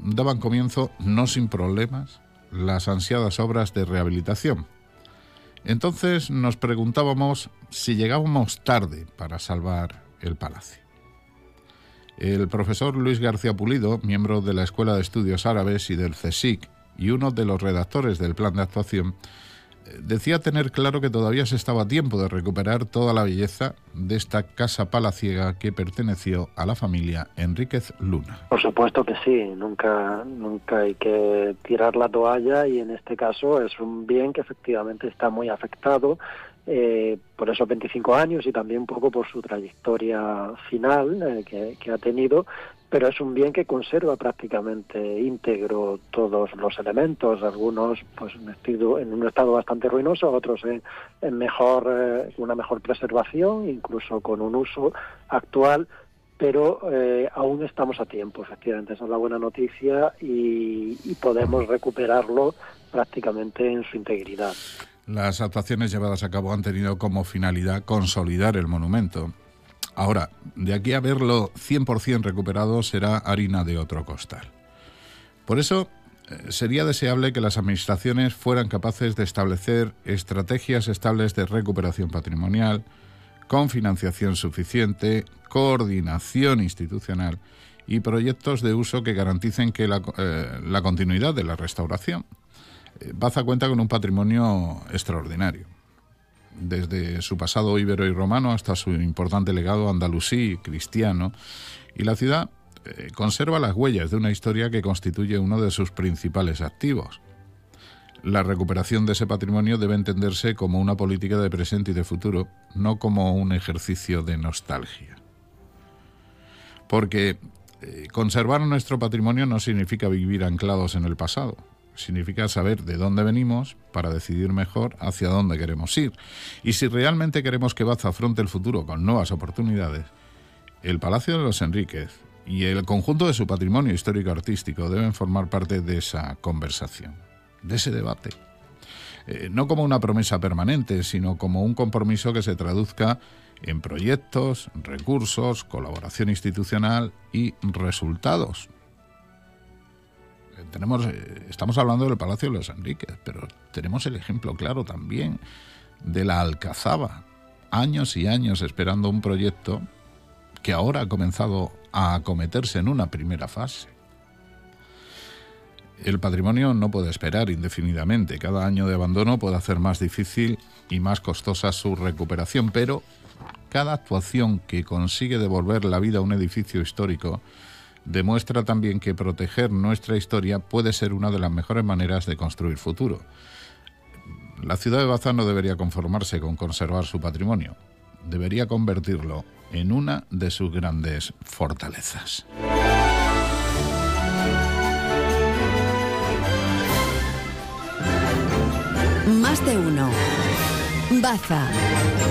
daban comienzo, no sin problemas, las ansiadas obras de rehabilitación. Entonces nos preguntábamos si llegábamos tarde para salvar el palacio. El profesor Luis García Pulido, miembro de la Escuela de Estudios Árabes y del CSIC, y uno de los redactores del plan de actuación, decía tener claro que todavía se estaba a tiempo de recuperar toda la belleza de esta casa palaciega que perteneció a la familia Enríquez Luna. Por supuesto que sí, nunca hay que tirar la toalla, y en este caso es un bien que efectivamente está muy afectado por esos 25 años y también un poco por su trayectoria final que ha tenido, pero es un bien que conserva prácticamente íntegro todos los elementos, algunos pues en un estado bastante ruinoso, otros en una mejor preservación, incluso con un uso actual, pero aún estamos a tiempo, efectivamente, esa es la buena noticia, y podemos recuperarlo prácticamente en su integridad. Las actuaciones llevadas a cabo han tenido como finalidad consolidar el monumento. Ahora, de aquí a verlo 100% recuperado será harina de otro costal. Por eso, sería deseable que las administraciones fueran capaces de establecer estrategias estables de recuperación patrimonial, con financiación suficiente, coordinación institucional y proyectos de uso que garanticen que la continuidad de la restauración. Baza cuenta con un patrimonio extraordinario, desde su pasado íbero y romano hasta su importante legado andalusí, cristiano, y la ciudad conserva las huellas de una historia que constituye uno de sus principales activos. La recuperación de ese patrimonio debe entenderse como una política de presente y de futuro, no como un ejercicio de nostalgia. Porque conservar nuestro patrimonio no significa vivir anclados en el pasado. Significa saber de dónde venimos para decidir mejor hacia dónde queremos ir. Y si realmente queremos que Baza afronte el futuro con nuevas oportunidades, el Palacio de los Enríquez y el conjunto de su patrimonio histórico-artístico deben formar parte de esa conversación, de ese debate. No como una promesa permanente, sino como un compromiso que se traduzca en proyectos, recursos, colaboración institucional y resultados. Estamos hablando del Palacio de los Enríquez, pero tenemos el ejemplo claro también de la Alcazaba. Años y años esperando un proyecto que ahora ha comenzado a acometerse en una primera fase. El patrimonio no puede esperar indefinidamente. Cada año de abandono puede hacer más difícil y más costosa su recuperación, pero cada actuación que consigue devolver la vida a un edificio histórico demuestra también que proteger nuestra historia puede ser una de las mejores maneras de construir futuro. La ciudad de Baza no debería conformarse con conservar su patrimonio, debería convertirlo en una de sus grandes fortalezas. Más de uno. Baza.